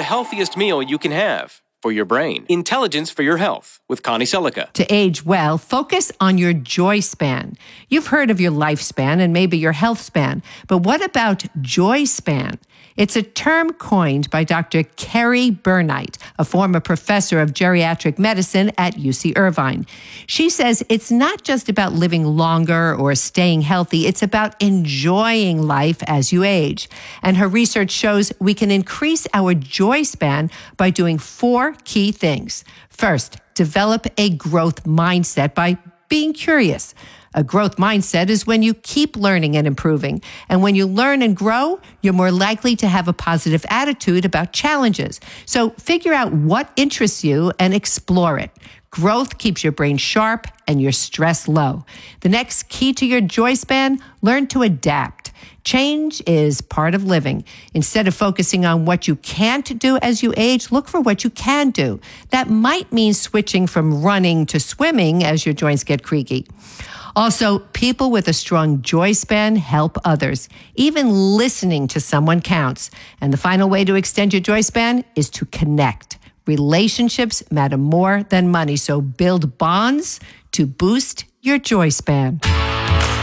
healthiest meal you can have for your brain. Intelligence for your health with Connie Selica. To age well, focus on your joy span. You've heard of your lifespan and maybe your health span, but what about joy span? It's a term coined by Dr. Kerry Burnite, a former professor of geriatric medicine at UC Irvine. She says it's not just about living longer or staying healthy, it's about enjoying life as you age. And her research shows we can increase our joy span by doing 4 key things. First, develop a growth mindset by being curious. A growth mindset is when you keep learning and improving. And when you learn and grow, you're more likely to have a positive attitude about challenges. So figure out what interests you and explore it. Growth keeps your brain sharp and your stress low. The next key to your joy span, learn to adapt. Change is part of living. Instead of focusing on what you can't do as you age, look for what you can do. That might mean switching from running to swimming as your joints get creaky. Also, people with a strong joy span help others. Even listening to someone counts. And the final way to extend your joy span is to connect. Relationships matter more than money, so build bonds to boost your joy span.